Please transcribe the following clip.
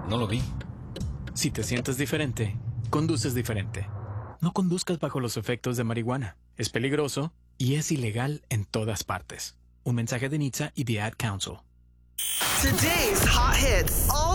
No lo vi. Si te sientes diferente, conduces diferente. No conduzcas bajo los efectos de marihuana. Es peligroso y es ilegal en todas partes. Un mensaje de NHTSA y The Ad Council. Today's hot hits, all